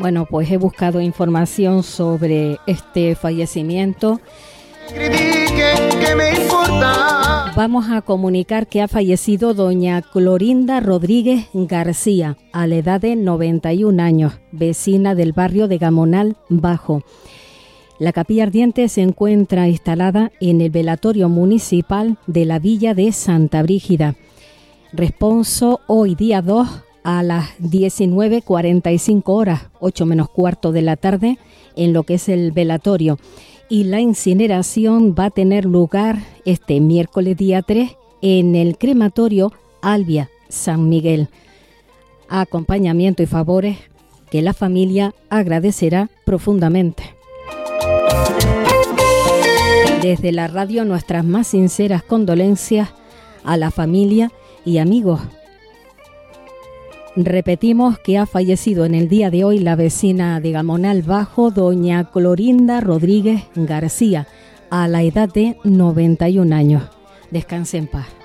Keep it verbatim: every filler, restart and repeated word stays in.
Bueno, pues he buscado información sobre este fallecimiento. Vamos a comunicar que ha fallecido doña Clorinda Rodríguez García, a la edad de noventa y un años, vecina del barrio de Gamonal Bajo. La capilla ardiente se encuentra instalada en el velatorio municipal de la villa de Santa Brígida. Responso hoy día dos a las diecinueve cuarenta y cinco horas, ocho menos cuarto de la tarde, en lo que es el velatorio. Y la incineración va a tener lugar este miércoles día tres en el crematorio Albia San Miguel. Acompañamiento y favores que la familia agradecerá profundamente. Desde la radio, nuestras más sinceras condolencias a la familia y amigos. Repetimos que ha fallecido en el día de hoy la vecina de Gamonal Bajo, doña Clorinda Rodríguez García, a la edad de noventa y un años. Descanse en paz.